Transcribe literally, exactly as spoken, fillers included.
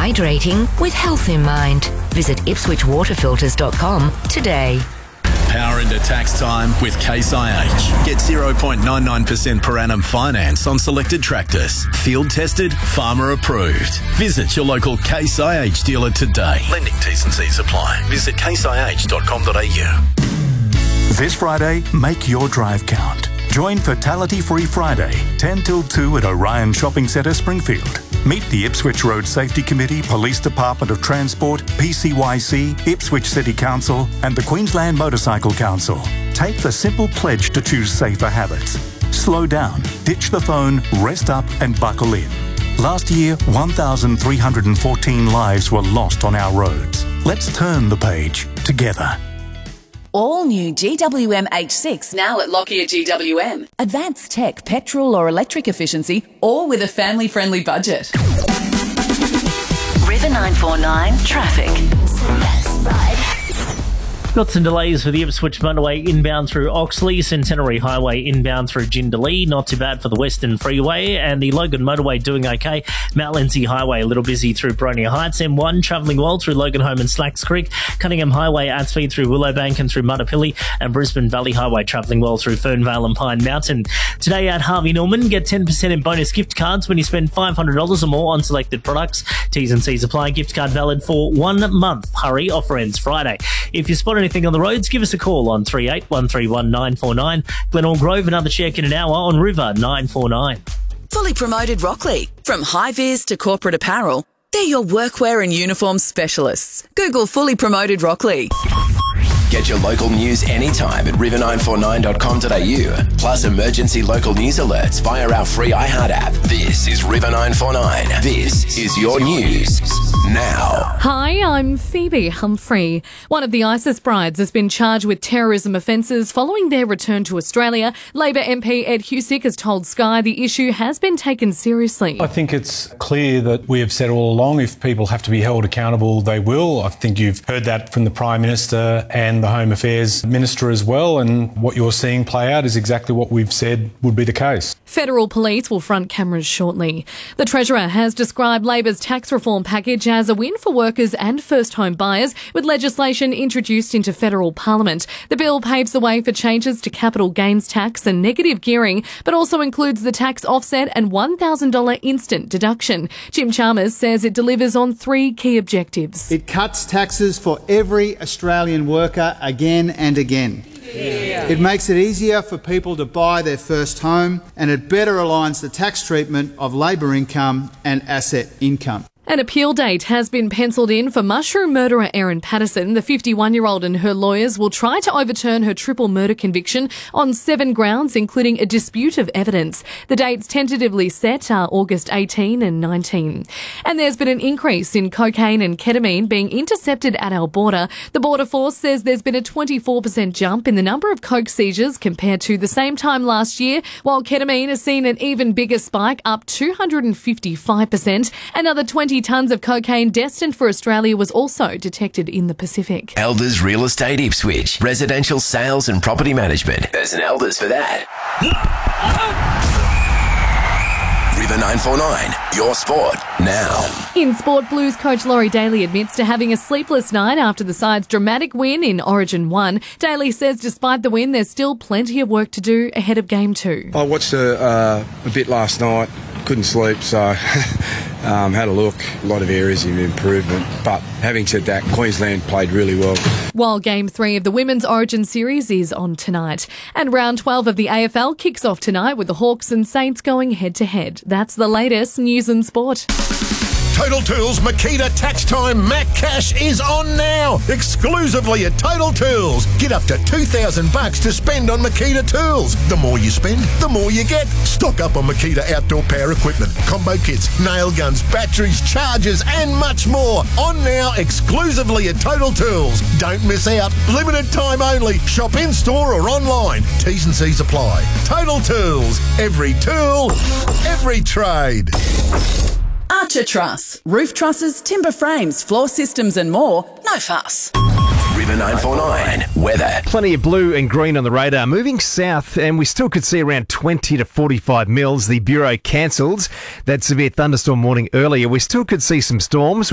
Hydrating with health in mind. Visit ipswich water filters dot com today. Power into tax time with Case I H. Get zero point nine nine percent per annum finance on selected tractors. Field tested, farmer approved. Visit your local Case I H dealer today. Lending T's and C's apply. Visit case i h dot com dot a u. This Friday, make your drive count. Join Fatality Free Friday, ten till two at Orion Shopping Centre, Springfield. Meet the Ipswich Road Safety Committee, Police Department of Transport, P C Y C, Ipswich City Council and the Queensland Motorcycle Council. Take the simple pledge to choose safer habits. Slow down, ditch the phone, rest up and buckle in. Last year, one thousand three hundred fourteen lives were lost on our roads. Let's turn the page together. All new G W M H six now at Lockyer G W M. Advanced tech, petrol or electric efficiency, all with a family-friendly budget. River nine four nine traffic. Got some delays for the Ipswich motorway inbound through Oxley, Centenary Highway inbound through Jindalee, not too bad for the Western Freeway, and the Logan motorway doing okay. Mount Lindsay Highway a little busy through Boronia Heights, M one travelling well through Loganholme and Slacks Creek, Cunningham Highway at speed through Willowbank and through Mudapilly, and Brisbane Valley Highway travelling well through Fernvale and Pine Mountain. Today at Harvey Norman, get ten percent in bonus gift cards when you spend five hundred dollars or more on selected products. T's and C's apply. Gift card valid for one month. Hurry, offer ends Friday. If you spot anything on the roads, give us a call on three eight one three one nine four nine. Glenelg Grove, another check in an hour on River nine four nine. Fully promoted Rockley. From high-vis to corporate apparel, they're your workwear and uniform specialists. Google Fully Promoted Rockley. Get your local news anytime at river nine four nine dot com dot a u. Plus emergency local news alerts via our free iHeart app. This is River nine four nine. This is your news now. Hi, I'm Phoebe Humphrey. One of the ISIS brides has been charged with terrorism offences following their return to Australia. Labor M P Ed Husick has told Sky the issue has been taken seriously. I think it's clear that we have said all along if people have to be held accountable, they will. I think you've heard that from the Prime Minister and the Home Affairs Minister as well, and what you're seeing play out is exactly what we've said would be the case. Federal police will front cameras shortly. The Treasurer has described Labor's tax reform package as a win for workers and first home buyers, with legislation introduced into federal parliament. The bill paves the way for changes to capital gains tax and negative gearing, but also includes the tax offset and one thousand dollars instant deduction. Jim Chalmers says it delivers on three key objectives. It cuts taxes for every Australian worker again and again. Yeah. It makes it easier for people to buy their first home, and it better aligns the tax treatment of labour income and asset income. An appeal date has been penciled in for mushroom murderer Erin Patterson. The fifty-one-year-old and her lawyers will try to overturn her triple murder conviction on seven grounds, including a dispute of evidence. The dates tentatively set are August eighteenth and nineteenth. And there's been an increase in cocaine and ketamine being intercepted at our border. The Border Force says there's been a twenty-four percent jump in the number of coke seizures compared to the same time last year, while ketamine has seen an even bigger spike, up two hundred fifty-five percent. Another twenty tonnes of cocaine destined for Australia was also detected in the Pacific. Elders Real Estate Ipswich. Residential sales and property management. There's an Elders for that. River nine four nine, your sport now. In sport, Blues coach Laurie Daly admits to having a sleepless night after the side's dramatic win in Origin one. Daly says despite the win, there's still plenty of work to do ahead of Game two. I watched a, uh, a bit last night. Couldn't sleep, so um, had a look. A lot of areas of improvement. But having said that, Queensland played really well. While Game three of the Women's Origin Series is on tonight. And round twelve of the A F L kicks off tonight with the Hawks and Saints going head-to-head. That's the latest news and sport. Total Tools Makita Tax Time Mac Cash is on now, exclusively at Total Tools. Get up to two thousand bucks to spend on Makita tools. The more you spend, the more you get. Stock up on Makita outdoor power equipment, combo kits, nail guns, batteries, chargers and much more. On now, exclusively at Total Tools. Don't miss out. Limited time only. Shop in store or online. T's and C's apply. Total Tools. Every tool, every trade. Archer Truss. Roof trusses, timber frames, floor systems and more. No fuss. River nine four nine, weather. Plenty of blue and green on the radar. Moving south, and we still could see around twenty to forty-five mils. The Bureau cancelled that severe thunderstorm warning earlier. We still could see some storms.